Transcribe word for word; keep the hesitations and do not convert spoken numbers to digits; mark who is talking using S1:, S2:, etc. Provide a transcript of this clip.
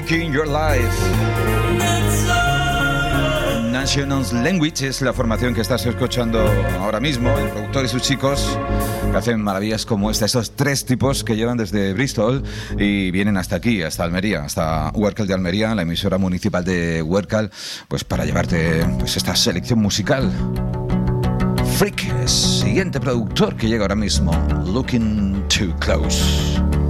S1: Making Your Life. National Language es la formación que estás escuchando ahora mismo, el productor y sus chicos que hacen maravillas como esta, estos tres tipos que llevan desde Bristol y vienen hasta aquí, hasta Almería, hasta Huércal de Almería, la emisora municipal de Huércal, pues para llevarte pues esta selección musical. Freak, siguiente productor que llega ahora mismo, Looking Too Close.